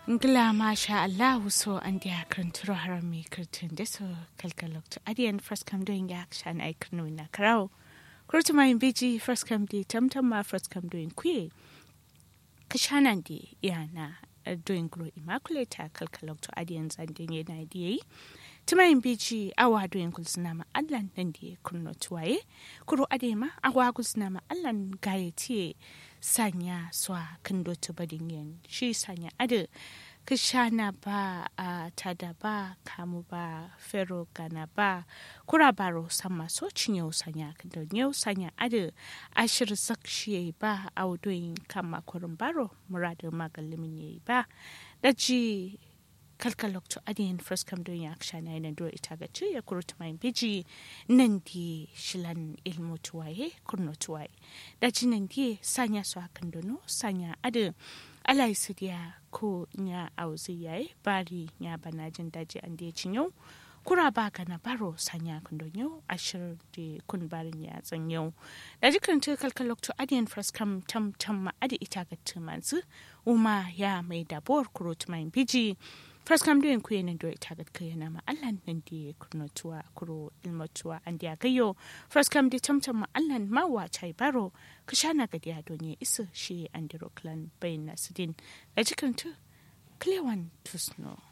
Ngla masha Allah so and ya kranturo harami kurtun deso kalkalok to adian first come doing yak shan I krnu na karao. Kurtu my biji first come di tamtam ma first come doing kwe. Kashanandi ya na doing grow immaculate kalkalok to adian zanding ye na di. Tuma biji awa doing kulsnama allan nandi kurno tuwaye. Kuro adema awa kulsnama allan gayeti sanya swa kando to badingen shi sanya ade kishana ba tada ba kamu ba fero gana ba kura baro sama so cinyo sanya kando nyau sanya ade ashir sakshi ba audoyin kama kurun baro muradu magalimin ba daji kalkalok to adiyan first come doing action na yana dole ita ga ce ya kuruta mai biji nan di shilan ilmu tuwaye kurno tuwaye da ji nan di sanya su hakan dono sanya adu alai su dia ko nya auzi yayi bari nya banajin daji an da cinyo kura ba kana baro sanya kan donyo ashir di kun barin ya tsanyo da ji kan ce kalkalok to adiyan first come tam ma adi ita ga tumansu uma ya mai dabor kuruta mai biji first come doing queen and do it target kayana ma allan nan di kurnotuwa kuro ilmatuwa and ya gayo first come di tamtam ma allan ma wa chai baro kashana ga dia donye isa shi and the rockland bayin nasudin a cikin tu clear one to snow